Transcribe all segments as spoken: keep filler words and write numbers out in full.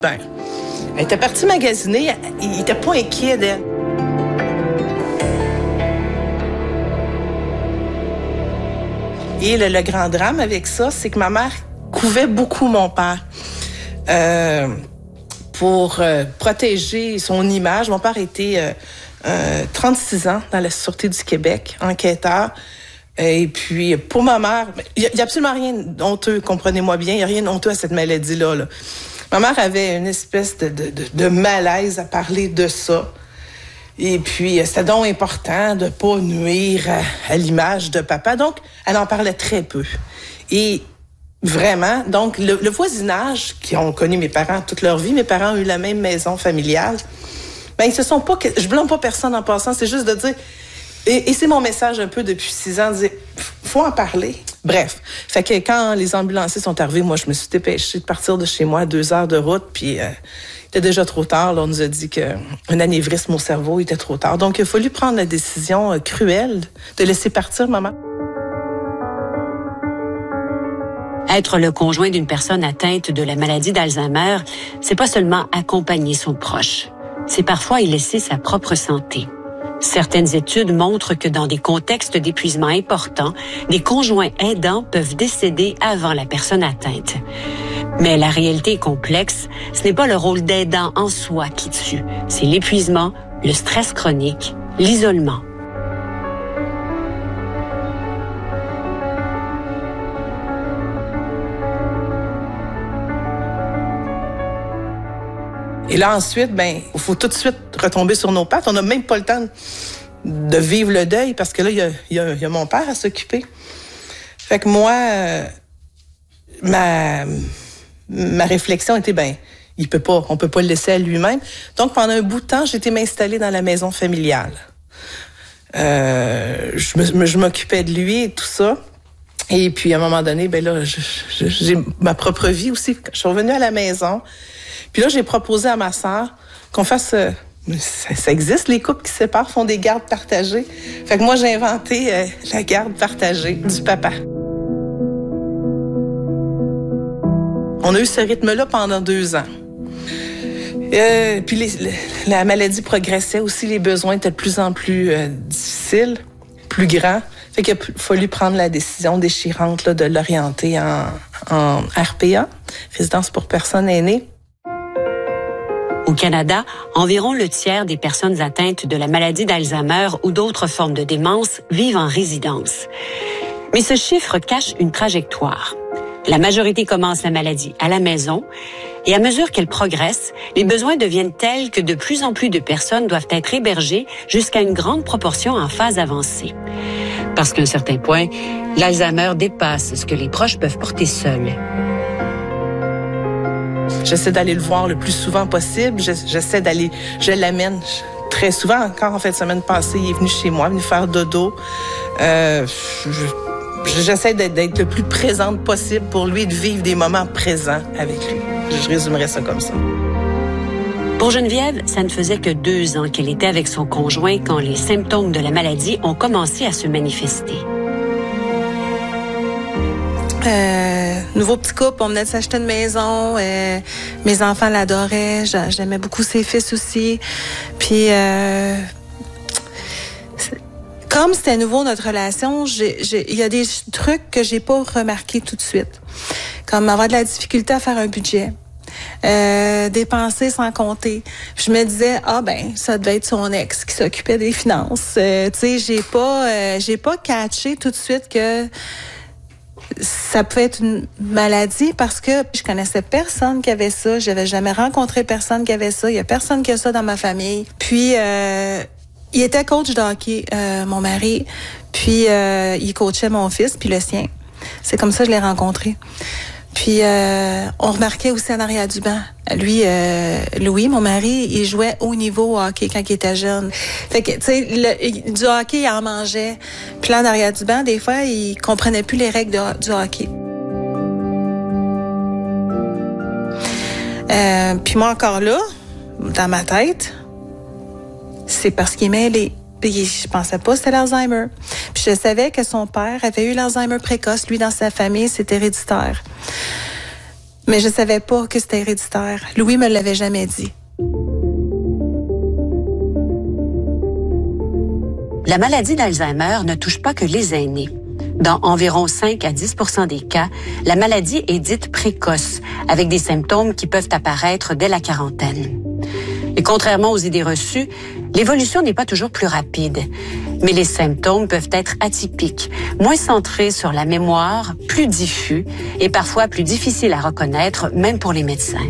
Ben, elle était partie magasiner, il était pas inquiet d'elle. Et le, le grand drame avec ça, c'est que ma mère couvait beaucoup mon père. Euh, pour euh, protéger son image. Mon père était euh, euh, trente-six ans dans la Sûreté du Québec, enquêteur. Et puis, pour ma mère, il n'y a, a absolument rien d'honteux, comprenez-moi bien, il n'y a rien d'honteux à cette maladie-là. Là. Ma mère avait une espèce de, de, de, de malaise à parler de ça. Et puis, c'était donc important de ne pas nuire à, à l'image de papa. Donc, elle en parlait très peu. Et vraiment, donc, le, le voisinage, qui ont connu mes parents toute leur vie, mes parents ont eu la même maison familiale, ben ils se sont pas... Je blâme pas personne en passant, c'est juste de dire... Et, et c'est mon message un peu depuis six ans, de dire, faut en parler. Bref, fait que quand les ambulanciers sont arrivés, moi, je me suis dépêchée de partir de chez moi à deux heures de route, puis euh, il était déjà trop tard. Là, on nous a dit qu'un anévrisme au cerveau était trop tard. Donc, il a fallu prendre la décision euh, cruelle de laisser partir maman. Être le conjoint d'une personne atteinte de la maladie d'Alzheimer, c'est pas seulement accompagner son proche, c'est parfois y laisser sa propre santé. Certaines études montrent que dans des contextes d'épuisement importants, des conjoints aidants peuvent décéder avant la personne atteinte. Mais la réalité est complexe. Ce n'est pas le rôle d'aidant en soi qui tue. C'est l'épuisement, le stress chronique, l'isolement. Et là, ensuite, ben, il faut tout de suite retomber sur nos pattes. On n'a même pas le temps de vivre le deuil parce que là, il y a, y a, y a mon père à s'occuper. Fait que moi, euh, ma, ma réflexion était, ben, il peut pas, on peut pas le laisser à lui-même. Donc, pendant un bout de temps, j'étais m'installer dans la maison familiale. Euh, je, me, je m'occupais de lui et tout ça. Et puis, à un moment donné, ben là, je, je, j'ai ma propre vie aussi. Je suis revenue à la maison. Puis là, j'ai proposé à ma sœur qu'on fasse... Euh, ça, ça existe, les couples qui se séparent font des gardes partagées. Fait que moi, j'ai inventé euh, la garde partagée du papa. On a eu ce rythme-là pendant deux ans. Euh, puis les, les, la maladie progressait aussi, les besoins étaient de plus en plus euh, difficiles, plus grands. Fait qu'il a fallu prendre la décision déchirante là, de l'orienter en, en R P A, résidence pour personnes aînées. Au Canada, environ le tiers des personnes atteintes de la maladie d'Alzheimer ou d'autres formes de démence vivent en résidence. Mais ce chiffre cache une trajectoire. La majorité commence la maladie à la maison et à mesure qu'elle progresse, les besoins deviennent tels que de plus en plus de personnes doivent être hébergées jusqu'à une grande proportion en phase avancée. Parce qu'à un certain point, l'Alzheimer dépasse ce que les proches peuvent porter seuls. J'essaie d'aller le voir le plus souvent possible. J'essaie d'aller... Je l'amène très souvent. Encore en fait, semaine passée, il est venu chez moi, venu faire dodo. Euh, je, j'essaie d'être, d'être le plus présente possible pour lui, de vivre des moments présents avec lui. Je résumerais ça comme ça. Pour Geneviève, ça ne faisait que deux ans qu'elle était avec son conjoint quand les symptômes de la maladie ont commencé à se manifester. Euh, nouveau petit couple, on venait de s'acheter une maison. Euh, mes enfants l'adoraient. J'aimais beaucoup ses fils aussi. Puis, euh, comme c'était nouveau notre relation, il y a des trucs que j'ai pas remarqués tout de suite. Comme avoir de la difficulté à faire un budget. Euh, dépenser sans compter. Puis je me disais, ah ben, ça devait être son ex qui s'occupait des finances. Euh, tu sais, j'ai pas, euh, j'ai pas catché tout de suite que ça pouvait être une maladie parce que je connaissais personne qui avait ça. J'avais jamais rencontré personne qui avait ça. Il y a personne qui a ça dans ma famille. Puis, euh, il était coach de hockey, euh, mon mari. Puis, euh, il coachait mon fils, puis le sien. C'est comme ça que je l'ai rencontré. Puis, euh, on remarquait aussi en arrière du banc. Lui, euh, Louis, mon mari, il jouait haut niveau au hockey quand il était jeune. Fait que, tu sais, du hockey, il en mangeait. Puis là, en arrière du banc, des fois, il comprenait plus les règles de, du hockey. Euh, puis moi, encore là, dans ma tête, c'est parce qu'il est mêlé. Puis je pensais pas que c'était l'Alzheimer. Puis je savais que son père avait eu l'Alzheimer précoce. Lui, dans sa famille, c'est héréditaire. Mais je savais pas que c'était héréditaire. Louis me l'avait jamais dit. La maladie d'Alzheimer ne touche pas que les aînés. Dans environ cinq à dix pour cent des cas, la maladie est dite précoce, avec des symptômes qui peuvent apparaître dès la quarantaine. Et contrairement aux idées reçues, l'évolution n'est pas toujours plus rapide. Mais les symptômes peuvent être atypiques, moins centrés sur la mémoire, plus diffus et parfois plus difficiles à reconnaître, même pour les médecins.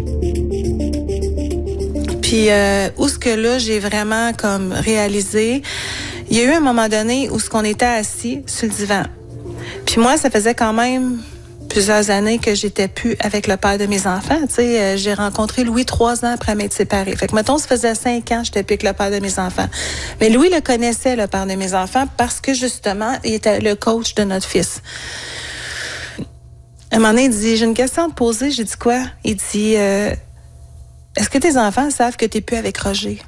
Puis, euh, où ce que là, j'ai vraiment comme réalisé, il y a eu un moment donné où ce qu'on était assis sur le divan. Puis moi, ça faisait quand même plusieurs années que j'étais plus avec le père de mes enfants. Tu sais, euh, j'ai rencontré Louis trois ans après m'être séparée. Fait que, mettons, ça faisait cinq ans que j'étais plus avec le père de mes enfants. Mais Louis le connaissait, le père de mes enfants, parce que, justement, il était le coach de notre fils. À un moment donné, il dit, j'ai une question à te poser. J'ai dit quoi? Il dit, euh, est-ce que tes enfants savent que t'es plus avec Roger?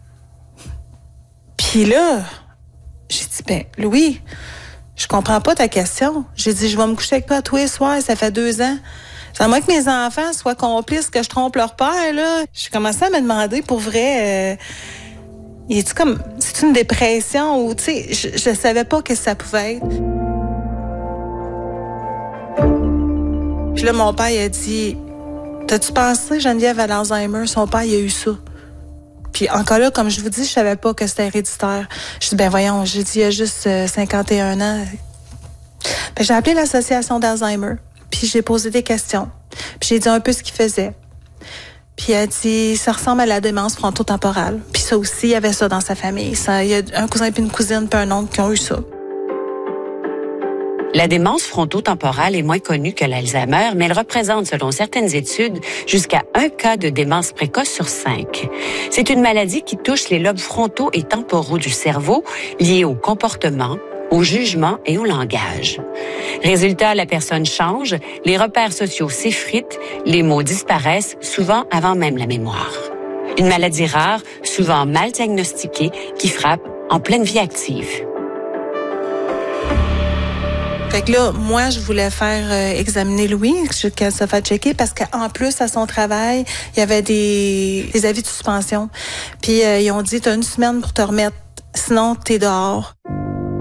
Puis là, j'ai dit, ben, Louis, je comprends pas ta question. J'ai dit, je vais me coucher avec toi tous les soirs, ça fait deux ans. C'est à moi que mes enfants soient complices, que je trompe leur père, là. J'ai commencé à me demander, pour vrai, euh, il est-tu comme, c'est une dépression ou, tu sais, je, je savais pas que ça pouvait être. Puis là, mon père, il a dit, t'as-tu pensé, Geneviève, à l'Alzheimer? Son père, il a eu ça. Puis encore là, comme je vous dis, je savais pas que c'était héréditaire. Je dis, ben voyons, j'ai dit, il y a juste euh, cinquante et un ans. Ben, j'ai appelé l'association d'Alzheimer, puis j'ai posé des questions. Puis j'ai dit un peu ce qu'il faisait. Puis elle a dit, ça ressemble à la démence frontotemporale. Puis ça aussi, il y avait ça dans sa famille. Ça, il y a un cousin puis une cousine puis un oncle qui ont eu ça. La démence frontotemporale est moins connue que l'Alzheimer, mais elle représente, selon certaines études, jusqu'à un cas de démence précoce sur cinq. C'est une maladie qui touche les lobes frontaux et temporaux du cerveau, liés au comportement, au jugement et au langage. Résultat, la personne change, les repères sociaux s'effritent, les mots disparaissent, souvent avant même la mémoire. Une maladie rare, souvent mal diagnostiquée, qui frappe en pleine vie active. Fait que là, moi, je voulais faire euh, examiner Louis, qu'elle se fait checker, parce qu'en plus, à son travail, il y avait des, des avis de suspension. Puis, euh, ils ont dit, t'as une semaine pour te remettre, sinon, t'es dehors.